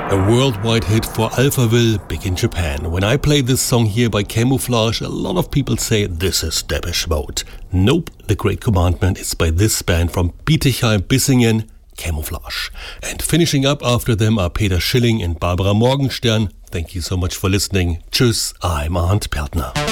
A worldwide hit for Alphaville, big in Japan. When I play this song here by Camouflage, a lot of people say this is Depeche Mode. Nope, The Great Commandment is by this band from Bietigheim-Bissingen, Camouflage. And finishing up after them are Peter Schilling and Barbara Morgenstern. Thank you so much for listening. Tschüss, I'm Arndt Pertner.